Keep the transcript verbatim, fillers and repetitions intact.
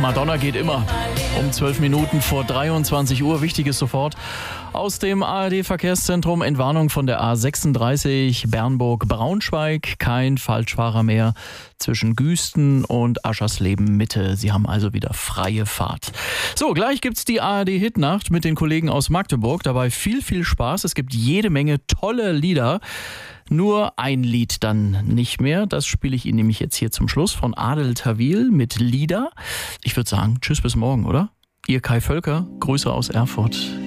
Madonna geht immer. Um zwölf Minuten vor dreiundzwanzig Uhr. Wichtiges sofort aus dem A R D-Verkehrszentrum. Entwarnung von der A sechsunddreißig Bernburg-Braunschweig. Kein Falschfahrer mehr zwischen Güsten und Aschersleben-Mitte. Sie haben also wieder freie Fahrt. So, gleich gibt's die A R D-Hitnacht mit den Kollegen aus Magdeburg. Dabei viel, viel Spaß. Es gibt jede Menge tolle Lieder. Nur ein Lied dann nicht mehr. Das spiele ich Ihnen nämlich jetzt hier zum Schluss von Adel Tawil mit Lieder. Ich würde sagen, tschüss bis morgen, oder? Ihr Kai Völker, Grüße aus Erfurt.